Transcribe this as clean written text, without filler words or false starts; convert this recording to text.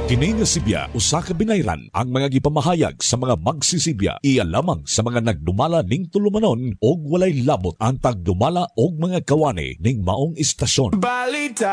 Kini nga Sibya usa ka binayran ang mga gipamahayag sa mga magsisibya iya lamang sa mga nagdumala ning tulumanon og walay labot ang tagdumala og mga kawani ning maong istasyon. Balita